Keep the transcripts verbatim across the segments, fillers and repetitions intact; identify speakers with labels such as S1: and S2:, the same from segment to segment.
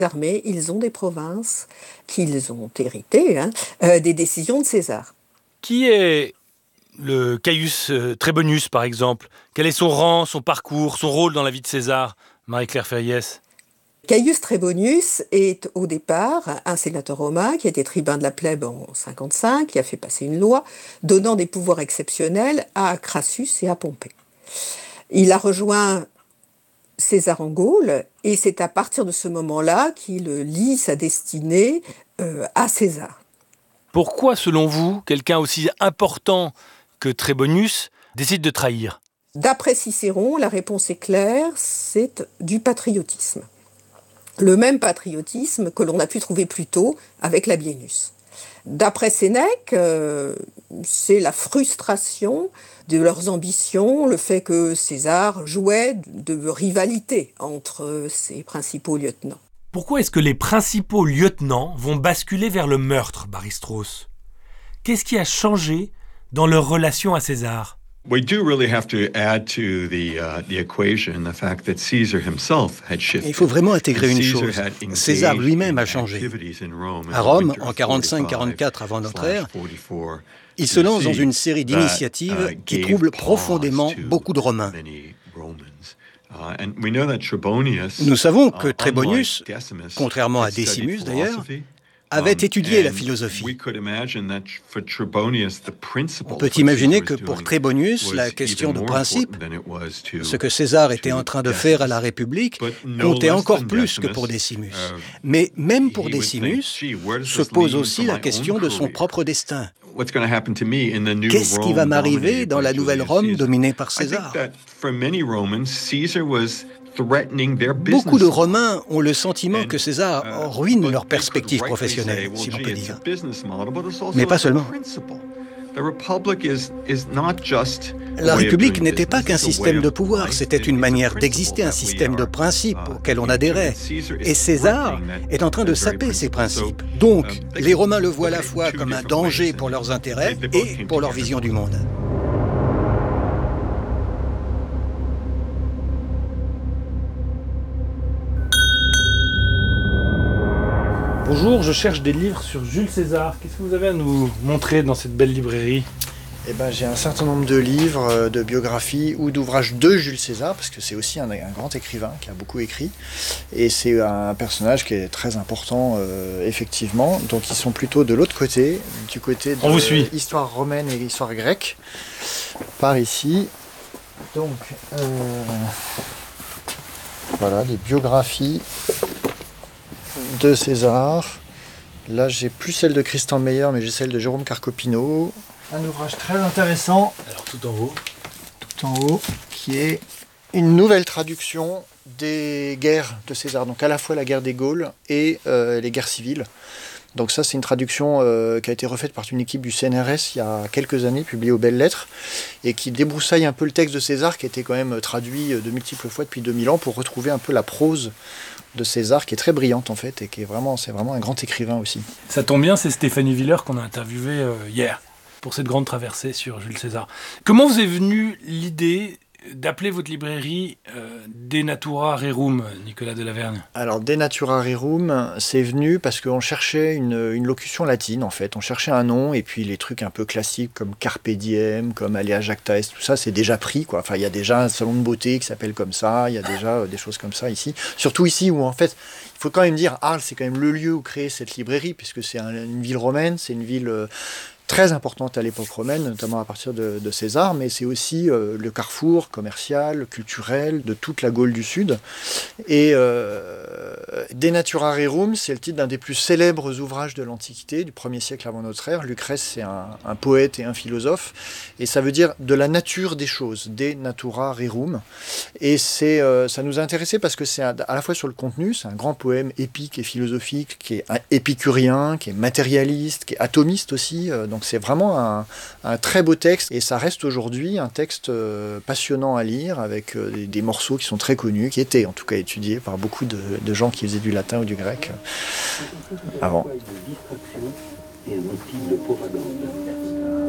S1: armés, ils ont des provinces qu'ils ont héritées hein, euh, des décisions de César.
S2: Qui est le Caius Trebonius, par exemple? Quel est son rang, son parcours, son rôle dans la vie de César, Marie-Claire Ferriès?
S1: Caius Trebonius est au départ un sénateur romain qui était tribun de la plèbe en cinquante-cinq, qui a fait passer une loi donnant des pouvoirs exceptionnels à Crassus et à Pompée. Il a rejoint César en Gaule et c'est à partir de ce moment-là qu'il lie sa destinée euh, à César.
S2: Pourquoi, selon vous, quelqu'un aussi important que Trebonius décide de trahir?
S1: D'après Cicéron, la réponse est claire, c'est du patriotisme. Le même patriotisme que l'on a pu trouver plus tôt avec Labienus. D'après Sénèque, euh, c'est la frustration de leurs ambitions, le fait que César jouait de rivalité entre ses principaux lieutenants.
S2: Pourquoi est-ce que les principaux lieutenants vont basculer vers le meurtre, Baristros? Qu'est-ce qui a changé dans leur relation à César?
S3: We do really have to add to the uh, the equation the fact that Caesar himself had shifted.
S4: Il faut vraiment intégrer une chose. César lui-même a changé. À Rome, en quarante-cinq quarante-quatre avant notre ère, il se lance dans une série d'initiatives qui troublent profondément beaucoup de Romains. Nous savons que Trebonius, contrairement à Decimus d'ailleurs, avait étudié la philosophie. On peut imaginer que pour Trebonius, la question de principe, ce que César était en train de faire à la République, comptait encore plus que pour Decimus. Mais même pour Decimus, se pose aussi la question de son propre destin. Qu'est-ce qui va m'arriver dans la nouvelle Rome dominée par César ? Beaucoup de Romains ont le sentiment que César ruine leur perspective professionnelle, si l'on peut dire. Mais pas seulement. La République n'était pas qu'un système de pouvoir, c'était une manière d'exister, un système de principes auquel on adhérait. Et César est en train de saper ces principes. Donc, les Romains le voient à la fois comme un danger pour leurs intérêts et pour leur vision du monde.
S2: Bonjour, je cherche des livres sur Jules César. Qu'est-ce que vous avez à nous montrer dans cette belle librairie?
S4: Eh ben, j'ai un certain nombre de livres, de biographies ou d'ouvrages de Jules César, parce que c'est aussi un, un grand écrivain qui a beaucoup écrit. Et c'est un personnage qui est très important, euh, effectivement. Donc ils sont plutôt de l'autre côté, du côté de
S2: On vous suit.
S4: Histoire romaine et histoire grecque, par ici. Donc, euh, voilà, les biographies de César. Là, j'ai plus celle de Christian Meyer, mais j'ai celle de Jérôme Carcopino. Un ouvrage très intéressant.
S2: Alors, tout en haut.
S4: Tout en haut, qui est une nouvelle traduction des guerres de César. Donc, à la fois la guerre des Gaules et euh, les guerres civiles. Donc ça, c'est une traduction euh, qui a été refaite par une équipe du C N R S il y a quelques années, publiée aux Belles Lettres, et qui débroussaille un peu le texte de César, qui a été quand même traduit de multiples fois depuis deux mille ans, pour retrouver un peu la prose de César, qui est très brillante en fait, et qui est vraiment, c'est vraiment un grand écrivain aussi.
S2: Ça tombe bien, c'est Stéphanie Viller qu'on a interviewé euh, hier, pour cette grande traversée sur Jules César. Comment vous est venue l'idée d'appeler votre librairie euh, De Natura Rerum, Nicolas Delavergne?
S4: Alors, De Natura Rerum, c'est venu parce qu'on cherchait une, une locution latine, en fait. On cherchait un nom, et puis les trucs un peu classiques comme Carpe Diem, comme Alea Jacta Est, tout ça, c'est déjà pris, quoi. Enfin, il y a déjà un salon de beauté qui s'appelle comme ça, il y a déjà euh, des choses comme ça ici. Surtout ici, où en fait, il faut quand même dire, Arles, c'est quand même le lieu où créer cette librairie, puisque c'est un, une ville romaine, c'est une ville... Euh, très importante à l'époque romaine, notamment à partir de, de César, mais c'est aussi euh, le carrefour commercial, culturel de toute la Gaule du Sud. Et euh, De Natura Rerum, c'est le titre d'un des plus célèbres ouvrages de l'Antiquité, du premier siècle avant notre ère. Lucrèce, c'est un, un poète et un philosophe, et ça veut dire de la nature des choses, De Natura Rerum. Et c'est, euh, ça nous a intéressé parce que c'est un, à la fois sur le contenu, c'est un grand poème épique et philosophique, qui est un épicurien, qui est matérialiste, qui est atomiste aussi, euh, donc c'est vraiment un, un très beau texte, et ça reste aujourd'hui un texte euh, passionnant à lire, avec euh, des, des morceaux qui sont très connus, qui étaient en tout cas étudiés par beaucoup de, de gens qui faisaient du latin ou du grec euh, avant.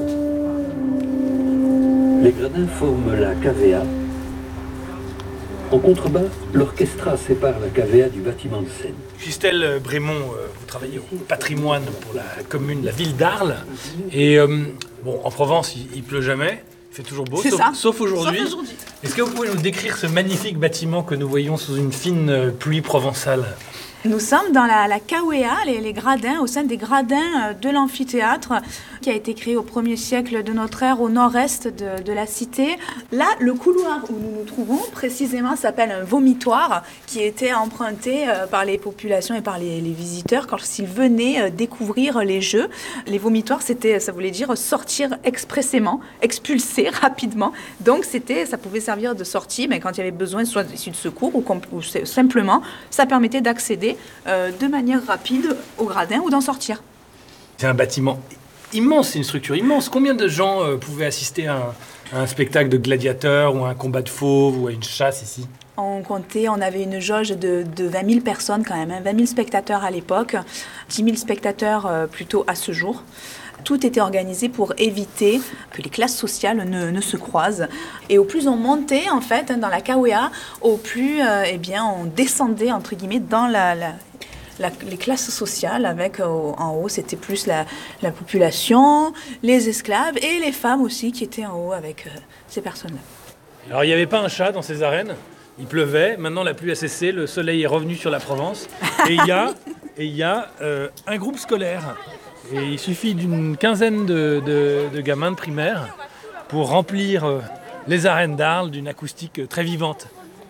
S5: Les gradins forment la cavea, En contrebas, l'orchestra sépare la cavea du bâtiment de scène.
S2: Christelle Brémond, euh, vous travaillez au patrimoine pour la commune, la ville d'Arles. Et euh, bon, en Provence, il, il pleut jamais. Il fait toujours beau,
S6: C'est
S2: sauf,
S6: ça.
S2: sauf aujourd'hui.
S6: Sauf aujourd'hui.
S2: Est-ce que vous pouvez nous décrire ce magnifique bâtiment que nous voyons sous une fine euh, pluie provençale ?
S6: Nous sommes dans la, la Kawea, les, les gradins, au sein des gradins de l'amphithéâtre, qui a été créé au premier siècle de notre ère au nord-est de, de la cité. Là, le couloir où nous nous trouvons, précisément, s'appelle un vomitoire, qui était emprunté euh, par les populations et par les, les visiteurs quand ils venaient euh, découvrir les jeux. Les vomitoires, c'était, ça voulait dire sortir expressément, expulser rapidement. Donc, c'était, ça pouvait servir de sortie, mais quand il y avait besoin, soit d'issue de secours ou, ou simplement, ça permettait d'accéder Euh, de manière rapide au gradin ou d'en sortir.
S2: C'est un bâtiment immense, c'est une structure immense. Combien de gens euh, pouvaient assister à un, à un spectacle de gladiateurs ou à un combat de fauves ou à une chasse ici ?
S6: On comptait, on avait une jauge de, de vingt mille personnes quand même, hein, vingt mille spectateurs à l'époque, dix mille spectateurs euh, plutôt à ce jour. Tout était organisé pour éviter que les classes sociales ne, ne se croisent. Et au plus on montait, en fait, dans la Kawea, au plus euh, eh bien, on descendait, entre guillemets, dans la, la, la, les classes sociales. Avec, euh, en haut, c'était plus la, la population, les esclaves et les femmes aussi qui étaient en haut avec euh, ces personnes-là.
S2: Alors, il n'y avait pas un chat dans ces arènes. Il pleuvait. Maintenant, la pluie a cessé. Le soleil est revenu sur la Provence. Et il y a, et il y a euh, un groupe scolaire. Et il suffit d'une quinzaine de, de, de gamins de primaire pour remplir euh, les arènes d'Arles d'une acoustique euh, très vivante.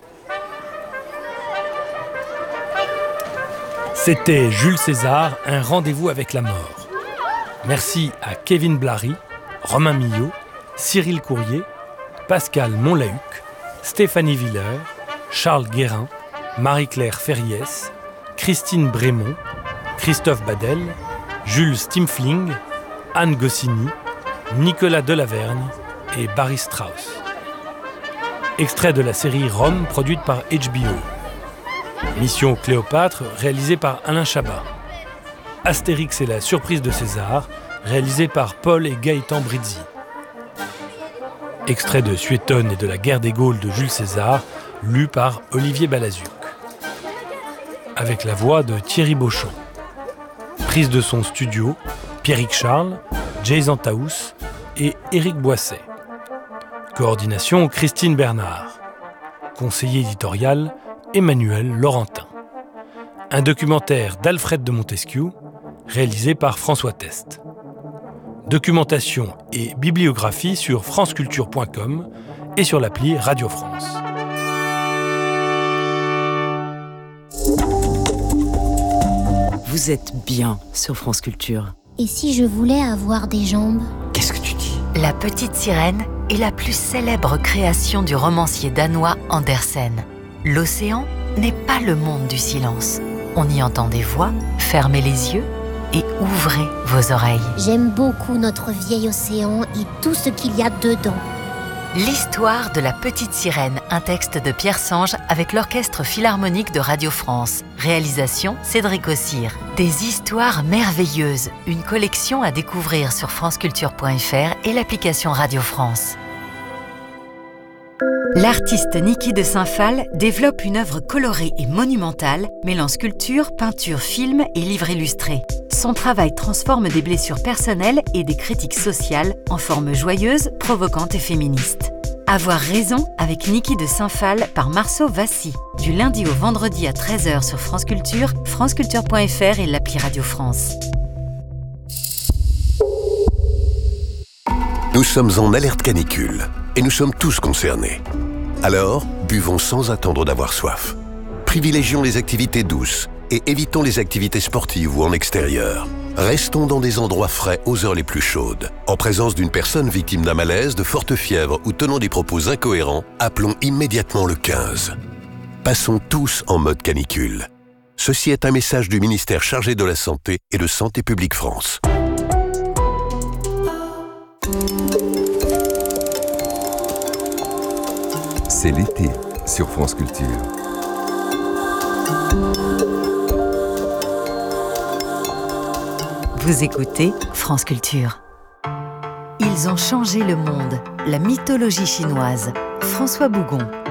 S2: C'était Jules César, un rendez-vous avec la mort. Merci à Kevin Blary, Romain Millot, Cyril Courrier, Pascal Monlahuc, Stéphanie Villers, Charles Guérin, Marie-Claire Ferriès, Christine Brémond, Christophe Badel, Jules Stimfling, Anne Goscinny, Nicolas Delavergne et Barry Strauss. Extrait de la série Rome, produite par H B O. Mission Cléopâtre, réalisée par Alain Chabat. Astérix et la surprise de César, réalisé par Paul et Gaëtan Brizzi. Extrait de Suétone et de la guerre des Gaules de Jules César, lu par Olivier Balazuc. Avec la voix de Thierry Beauchamp. Prise de son studio, Pierrick Charles, Jason Taous et Éric Boisset. Coordination, Christine Bernard. Conseiller éditorial, Emmanuel Laurentin. Un documentaire d'Alfred de Montesquieu, réalisé par François Test. Documentation et bibliographie sur franceculture point com et sur l'appli Radio France.
S7: Vous êtes bien sur France Culture.
S8: Et si je voulais avoir des jambes ?
S7: Qu'est-ce que tu dis ?
S9: La Petite Sirène est la plus célèbre création du romancier danois Andersen. L'océan n'est pas le monde du silence. On y entend des voix, fermez les yeux et ouvrez vos oreilles.
S8: J'aime beaucoup notre vieil océan et tout ce qu'il y a dedans.
S9: L'histoire de la Petite Sirène, un texte de Pierre Sange avec l'Orchestre Philharmonique de Radio France. Réalisation Cédric Ossire. Des histoires merveilleuses, une collection à découvrir sur franceculture point f r et l'application Radio France. L'artiste Niki de Saint-Phal développe une œuvre colorée et monumentale, mêlant sculpture, peinture, film et livre illustré. Son travail transforme des blessures personnelles et des critiques sociales en formes joyeuses, provocantes et féministes. Avoir raison avec Niki de Saint-Phal par Marceau Vassy. Du lundi au vendredi à treize heures sur France Culture, franceculture point f r et l'appli Radio France.
S10: Nous sommes en alerte canicule et nous sommes tous concernés. Alors, buvons sans attendre d'avoir soif. Privilégions les activités douces et évitons les activités sportives ou en extérieur. Restons dans des endroits frais aux heures les plus chaudes. En présence d'une personne victime d'un malaise, de forte fièvre ou tenant des propos incohérents, appelons immédiatement le quinze. Passons tous en mode canicule. Ceci est un message du ministère chargé de la Santé et de Santé publique France.
S11: C'est l'été sur France Culture.
S9: Vous écoutez France Culture. Ils ont changé le monde. La mythologie chinoise. François Bougon.